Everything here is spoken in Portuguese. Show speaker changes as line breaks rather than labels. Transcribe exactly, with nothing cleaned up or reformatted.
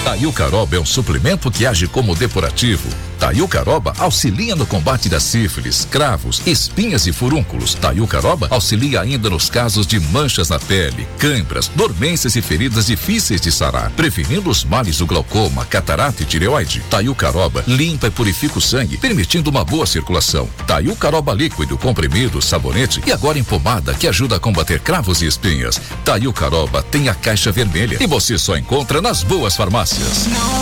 Taiucaroba é um suplemento que age como depurativo. Taiucaroba auxilia no combate da sífilis, cravos, espinhas e furúnculos. Taiucaroba auxilia ainda nos casos de manchas na pele, câimbras, dormências e feridas difíceis de sarar, prevenindo os males do glaucoma, catarata e tireoide. Taiucaroba limpa e purifica o sangue, permitindo uma boa circulação. Taiucaroba líquido, comprimido, sabonete e agora em pomada, que ajuda a combater cravos e espinhas. Taiucaroba tem a caixa vermelha e você só encontra nas boas farmácias.